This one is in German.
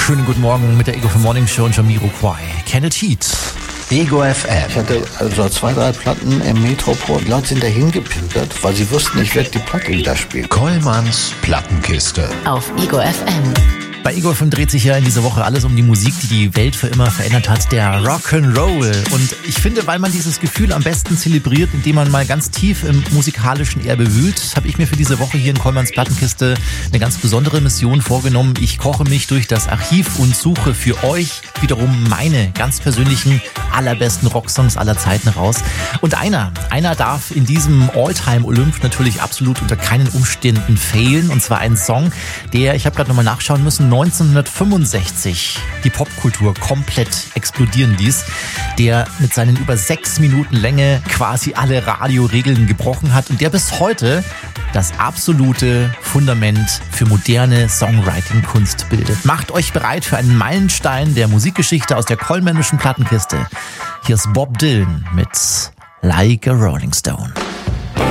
Schönen guten Morgen mit der Ego für Morning Show und Jamiroquai. Kenneth Heat. Ego FM. Ich hatte also 2, 3 Platten im Metropol. Die Leute sind dahin gepilgert, weil sie wussten, ich werde die Platte wieder spielen. Kollmanns Plattenkiste. Auf Ego FM. Bei Ego FM dreht sich ja in dieser Woche alles um die Musik, die die Welt für immer verändert hat, der Rock'n'Roll. Und ich finde, weil man dieses Gefühl am besten zelebriert, indem man mal ganz tief im musikalischen Erbe wühlt, habe ich mir für diese Woche hier in Kollmanns Plattenkiste eine ganz besondere Mission vorgenommen. Ich koche mich durch das Archiv und suche für euch wiederum meine ganz persönlichen, allerbesten Rocksongs aller Zeiten raus. Und einer darf in diesem All-Time-Olymp natürlich absolut unter keinen Umständen fehlen. Und zwar ein Song, der, ich habe gerade nochmal nachschauen müssen, 1965 die Popkultur komplett explodieren ließ, der mit seinen über 6 Minuten Länge quasi alle Radioregeln gebrochen hat und der bis heute das absolute Fundament für moderne Songwriting-Kunst bildet. Macht euch bereit für einen Meilenstein der Musikgeschichte aus der kollmännischen Plattenkiste. Hier ist Bob Dylan mit Like a Rolling Stone.